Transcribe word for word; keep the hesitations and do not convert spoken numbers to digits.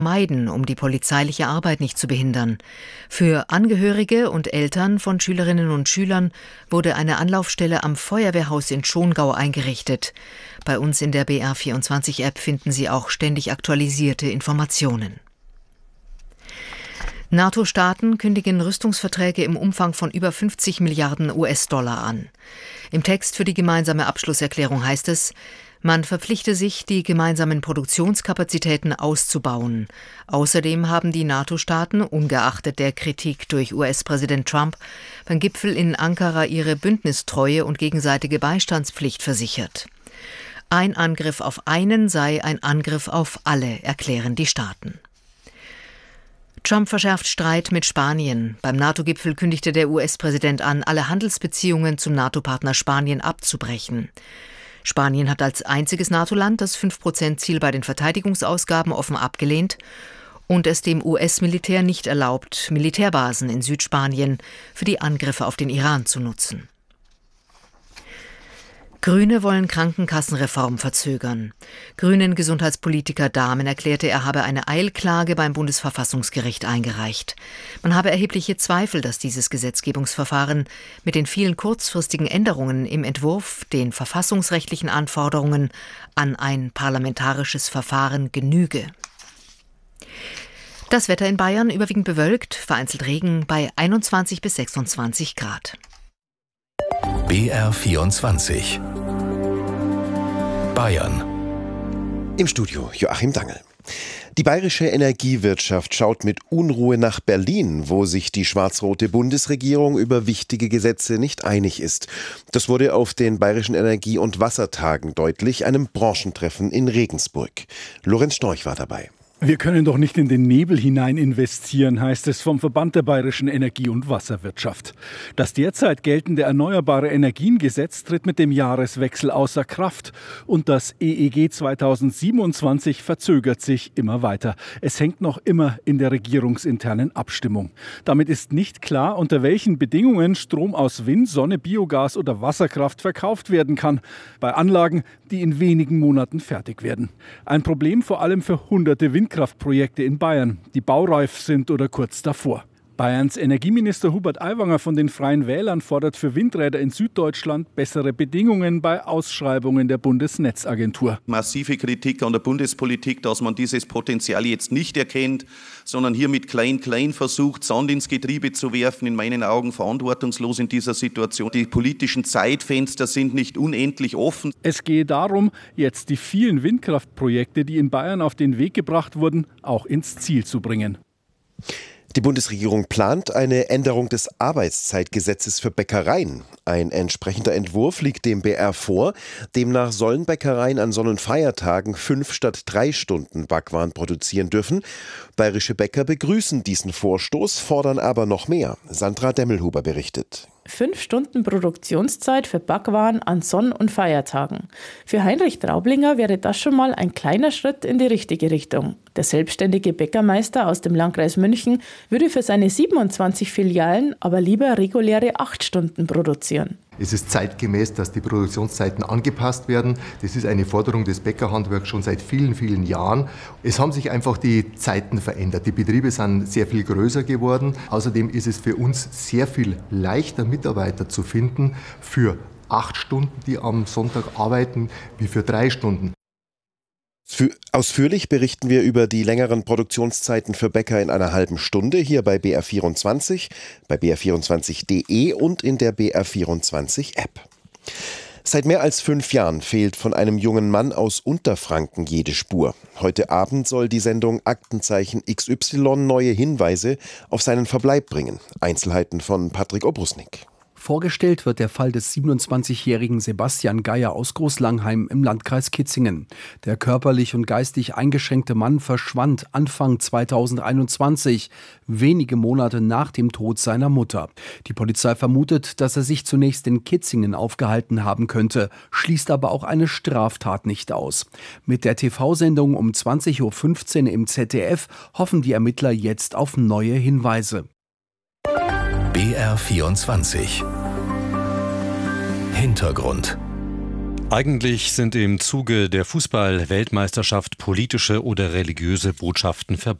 meiden, um die polizeiliche Arbeit nicht zu behindern. Für Angehörige und Eltern von Schülerinnen und Schülern wurde eine Anlaufstelle am Feuerwehrhaus in Schongau eingerichtet. Bei uns in der B R vierundzwanzig App finden Sie auch ständig aktualisierte Informationen. NATO-Staaten kündigen Rüstungsverträge im Umfang von über fünfzig Milliarden U S-Dollar an. Im Text für die gemeinsame Abschlusserklärung heißt es, man verpflichte sich, die gemeinsamen Produktionskapazitäten auszubauen. Außerdem haben die NATO-Staaten, ungeachtet der Kritik durch U S-Präsident Trump, beim Gipfel in Ankara ihre Bündnistreue und gegenseitige Beistandspflicht versichert. Ein Angriff auf einen sei ein Angriff auf alle, erklären die Staaten. Trump verschärft Streit mit Spanien. Beim NATO-Gipfel kündigte der U S-Präsident an, alle Handelsbeziehungen zum NATO-Partner Spanien abzubrechen. Spanien hat als einziges NATO-Land das fünf Prozent Ziel bei den Verteidigungsausgaben offen abgelehnt und es dem U S-Militär nicht erlaubt, Militärbasen in Südspanien für die Angriffe auf den Iran zu nutzen. Grüne wollen Krankenkassenreform verzögern. Grünen-Gesundheitspolitiker Dahmen erklärte, er habe eine Eilklage beim Bundesverfassungsgericht eingereicht. Man habe erhebliche Zweifel, dass dieses Gesetzgebungsverfahren mit den vielen kurzfristigen Änderungen im Entwurf den verfassungsrechtlichen Anforderungen an ein parlamentarisches Verfahren genüge. Das Wetter in Bayern überwiegend bewölkt, vereinzelt Regen bei einundzwanzig bis sechsundzwanzig Grad. B R vierundzwanzig Bayern. Im Studio Joachim Dangel. Die bayerische Energiewirtschaft schaut mit Unruhe nach Berlin, wo sich die schwarz-rote Bundesregierung über wichtige Gesetze nicht einig ist. Das wurde auf den Bayerischen Energie- und Wassertagen deutlich, einem Branchentreffen in Regensburg. Lorenz Storch war dabei. Wir können doch nicht in den Nebel hinein investieren, heißt es vom Verband der Bayerischen Energie- und Wasserwirtschaft. Das derzeit geltende Erneuerbare Energiengesetz tritt mit dem Jahreswechsel außer Kraft und das E E G zweitausendsiebenundzwanzig verzögert sich immer weiter. Es hängt noch immer in der regierungsinternen Abstimmung. Damit ist nicht klar, unter welchen Bedingungen Strom aus Wind, Sonne, Biogas oder Wasserkraft verkauft werden kann, bei Anlagen, die in wenigen Monaten fertig werden. Ein Problem vor allem für hunderte Windkraftprojekte in Bayern, die baureif sind oder kurz davor. Bayerns Energieminister Hubert Aiwanger von den Freien Wählern fordert für Windräder in Süddeutschland bessere Bedingungen bei Ausschreibungen der Bundesnetzagentur. Massive Kritik an der Bundespolitik, dass man dieses Potenzial jetzt nicht erkennt, sondern hier mit Klein-Klein versucht, Sand ins Getriebe zu werfen. In meinen Augen verantwortungslos in dieser Situation. Die politischen Zeitfenster sind nicht unendlich offen. Es gehe darum, jetzt die vielen Windkraftprojekte, die in Bayern auf den Weg gebracht wurden, auch ins Ziel zu bringen. Die Bundesregierung plant eine Änderung des Arbeitszeitgesetzes für Bäckereien. Ein entsprechender Entwurf liegt dem B R vor. Demnach sollen Bäckereien an Sonn- und Feiertagen fünf statt drei Stunden Backwaren produzieren dürfen. Bayerische Bäcker begrüßen diesen Vorstoß, fordern aber noch mehr. Sandra Demmelhuber berichtet. Fünf Stunden Produktionszeit für Backwaren an Sonn- und Feiertagen. Für Heinrich Traublinger wäre das schon mal ein kleiner Schritt in die richtige Richtung. Der selbstständige Bäckermeister aus dem Landkreis München würde für seine siebenundzwanzig Filialen aber lieber reguläre acht Stunden produzieren. Es ist zeitgemäß, dass die Produktionszeiten angepasst werden. Das ist eine Forderung des Bäckerhandwerks schon seit vielen, vielen Jahren. Es haben sich einfach die Zeiten verändert. Die Betriebe sind sehr viel größer geworden. Außerdem ist es für uns sehr viel leichter, Mitarbeiter zu finden für acht Stunden, die am Sonntag arbeiten, wie für drei Stunden. Ausführlich berichten wir über die längeren Produktionszeiten für Bäcker in einer halben Stunde hier bei B R vierundzwanzig, bei b r vierundzwanzig punkt d e und in der B R vierundzwanzig App. Seit mehr als fünf Jahren fehlt von einem jungen Mann aus Unterfranken jede Spur. Heute Abend soll die Sendung Aktenzeichen X Y neue Hinweise auf seinen Verbleib bringen. Einzelheiten von Patrick Obrusnik. Vorgestellt wird der Fall des siebenundzwanzigjährigen Sebastian Geier aus Großlangheim im Landkreis Kitzingen. Der körperlich und geistig eingeschränkte Mann verschwand Anfang zweitausendeinundzwanzig, wenige Monate nach dem Tod seiner Mutter. Die Polizei vermutet, dass er sich zunächst in Kitzingen aufgehalten haben könnte, schließt aber auch eine Straftat nicht aus. Mit der T V-Sendung um zwanzig Uhr fünfzehn im Z D F hoffen die Ermittler jetzt auf neue Hinweise. B R vierundzwanzig Hintergrund. Eigentlich sind im Zuge der Fußball-Weltmeisterschaft politische oder religiöse Botschaften verboten.